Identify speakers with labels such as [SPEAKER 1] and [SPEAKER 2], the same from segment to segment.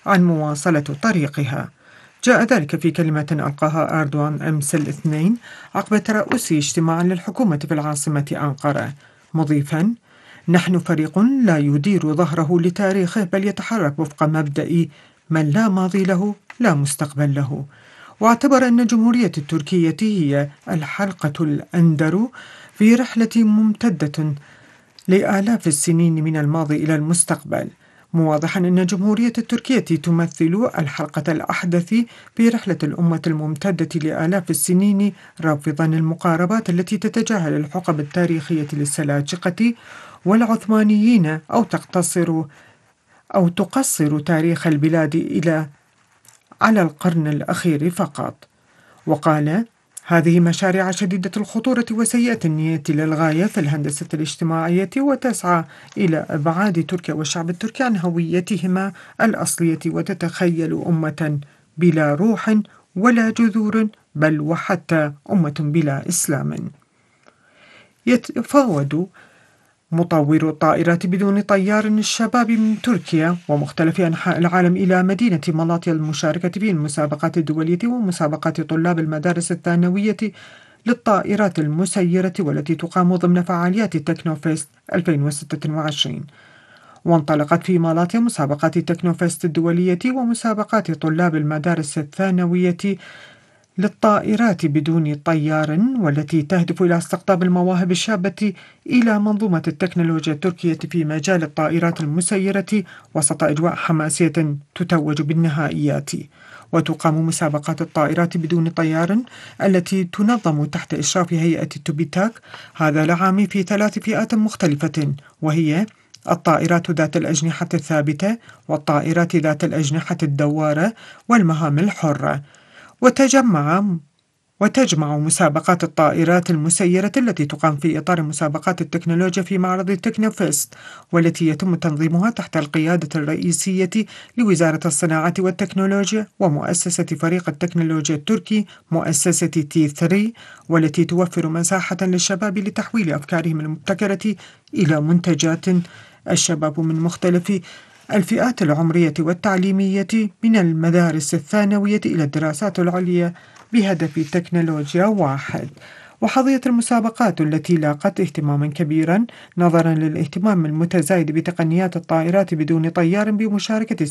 [SPEAKER 1] عن مواصلة طريقها. جاء ذلك في كلمة ألقاها أردوغان أمس الاثنين عقب ترأس اجتماع للحكومة في العاصمة أنقرة، مضيفا: نحن فريق لا يدير ظهره لتاريخه بل يتحرك وفق مبدأ من لا ماضي له لا مستقبل له. واعتبر أن الجمهورية التركية هي الحلقة الأندر في رحلة ممتدة لآلاف السنين من الماضي إلى المستقبل، موضحا أن الجمهورية التركية تمثل الحلقة الأحدث في رحلة الأمة الممتدة لآلاف السنين، رافضا المقاربات التي تتجاهل الحقب التاريخية للسلاجقة والعثمانيين أو تقصر تاريخ البلاد على القرن الأخير فقط. وقال: هذه مشاريع شديدة الخطورة وسيئة النية للغاية في الهندسة الاجتماعية، وتسعى إلى إبعاد تركيا والشعب التركي عن هويتهما الأصلية، وتتخيل أمة بلا روح ولا جذور، بل وحتى أمة بلا إسلام. يتفاوض مطور الطائرات بدون طيار الشباب من تركيا ومختلف أنحاء العالم إلى مدينة مالاطيا للمشاركة في المسابقات الدولية ومسابقات طلاب المدارس الثانوية للطائرات المسيرة، والتي تقام ضمن فعاليات تكنوفيست 2026. وانطلقت في مالاطيا مسابقات تكنوفيست الدولية ومسابقات طلاب المدارس الثانوية للطائرات بدون طيار، والتي تهدف إلى استقطاب المواهب الشابة إلى منظومة التكنولوجيا التركية في مجال الطائرات المسيرة، وسط أجواء حماسية تتوج بالنهائيات. وتقام مسابقات الطائرات بدون طيار التي تنظم تحت إشراف هيئة توبيتاك هذا العام في 3 فئات مختلفة، وهي الطائرات ذات الأجنحة الثابتة، والطائرات ذات الأجنحة الدوارة، والمهام الحرة. وتجمع مسابقات الطائرات المسيرة التي تقام في إطار مسابقات التكنولوجيا في معرض تكنوفيست، والتي يتم تنظيمها تحت القيادة الرئيسية لوزارة الصناعة والتكنولوجيا ومؤسسة فريق التكنولوجيا التركي مؤسسة T3، والتي توفر مساحة للشباب لتحويل أفكارهم المبتكرة إلى منتجات. الشباب من مختلف الفئات العمرية والتعليمية من المدارس الثانوية إلى الدراسات العليا بهدف تكنولوجيا واحد. وحظيت المسابقات التي لاقت اهتماما كبيرا نظرا للاهتمام المتزايد بتقنيات الطائرات بدون طيار بمشاركة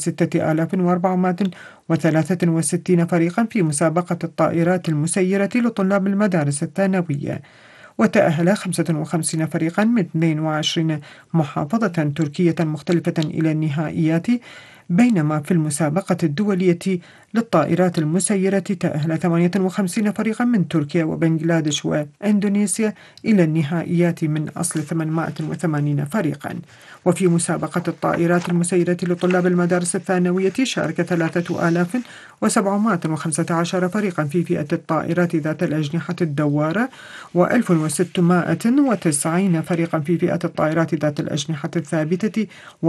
[SPEAKER 1] 6463 فريقا في مسابقة الطائرات المسيرة لطلاب المدارس الثانوية، وتأهل 55 فريقا من 22 محافظة تركية مختلفة إلى النهائيات، بينما في المسابقة الدولية للطائرات المسيرة تأهل 58 فريقا من تركيا وبنغلاديش وإندونيسيا إلى النهائيات من أصل 880 فريقا. وفي مسابقة الطائرات المسيرة لطلاب المدارس الثانوية شارك 3715 فريقا في فئة الطائرات ذات الأجنحة الدوارة، و1690 فريقا في فئة الطائرات ذات الأجنحة الثابتة،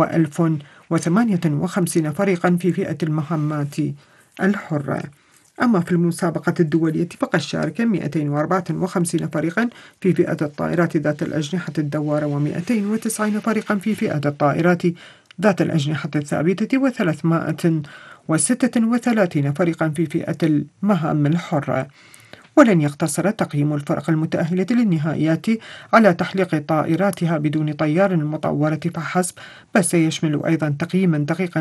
[SPEAKER 1] و1058 فريقا في فئة المهمات الحرة. أما في المسابقة الدولية فقد شارك 254 فريقا في فئة الطائرات ذات الأجنحة الدوارة، و290 فريقا في فئة الطائرات ذات الأجنحة الثابتة، و336 فريقا في فئة المهام الحرة. ولن يقتصر تقييم الفرق المتأهلة للنهائيات على تحليق طائراتها بدون طيار المطورة فحسب، بل سيشمل أيضا تقييما دقيقا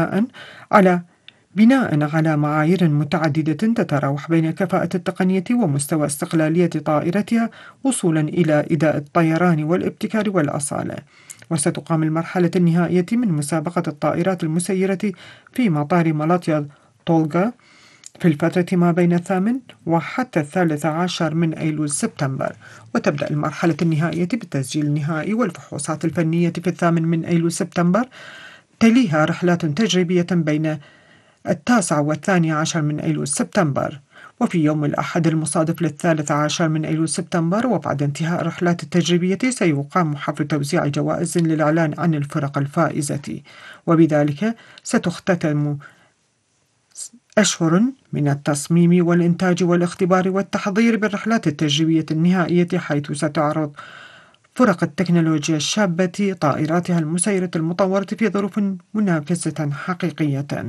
[SPEAKER 1] بناء على معايير متعددة تتراوح بين كفاءة التقنية ومستوى استقلالية طائرتها، وصولا إلى إداء الطيران والابتكار والأصالة. وستقام المرحلة النهائية من مسابقة الطائرات المسيرة في مطار مالاطيا طولغا في الفترة ما بين 8 وحتى 13 من أيلول سبتمبر، وتبدأ المرحلة النهائية بالتسجيل النهائي والفحوصات الفنية في 8 من أيلول سبتمبر، تليها رحلات تجريبية بين 9 و12 من أيلول سبتمبر. وفي يوم الأحد المصادف 13 من أيلول سبتمبر وبعد انتهاء الرحلات التجريبية سيقام حفل توزيع جوائز للإعلان عن الفرق الفائزة، وبذلك ستختتم أشهر من التصميم والإنتاج والاختبار والتحضير بالرحلات التجريبية النهائية، حيث ستعرض فرق التكنولوجيا الشابة طائراتها المسيرة المطورة في ظروف منافسة حقيقية.